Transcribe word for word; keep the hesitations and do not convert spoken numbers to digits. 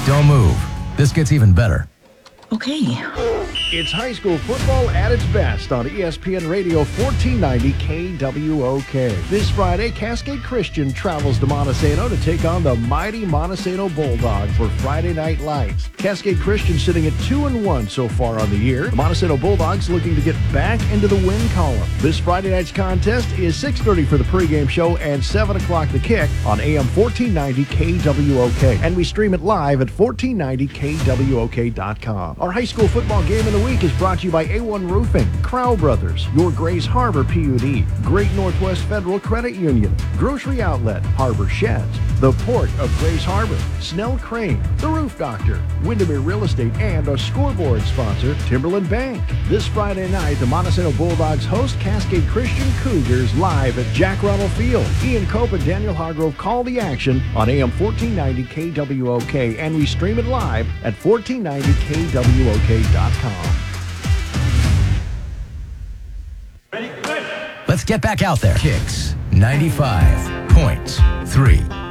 Don't move. This gets even better. Okay. It's high school football at its best on E S P N Radio fourteen ninety K W O K. This Friday, Cascade Christian travels to Montesano to take on the mighty Montesano Bulldogs for Friday Night Lights. Cascade Christian sitting at two and one so far on the year. The Montesano Bulldogs looking to get back into the win column. This Friday night's contest is six thirty for the pregame show and seven o'clock the kick on A M fourteen ninety K W O K. And we stream it live at fourteen ninety K W O K dot com. Our high school football game of the week is brought to you by A one Roofing, Crow Brothers, Your Grace Harbor P U D, Great Northwest Federal Credit Union, Grocery Outlet, Harbor Sheds, the Port of Grace Harbor, Snell Crane, The Roof Doctor, Windermere Real Estate, and our scoreboard sponsor, Timberland Bank. This Friday night, the Montesano Bulldogs host Cascade Christian Cougars live at Jack Runnell Field. Ian Cope and Daniel Hargrove call the action on A M fourteen ninety K W O K, and we stream it live at fourteen ninety K W O K dot com. Let's get back out there. Kicks ninety-five point three.